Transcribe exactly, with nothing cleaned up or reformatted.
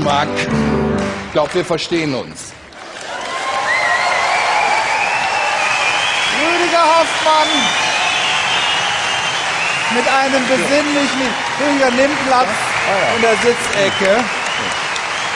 mag. Ich glaube, wir verstehen uns. Rüdiger Hoffmann mit einem besinnlichen... Rüdiger, nimm Platz in der Sitzecke.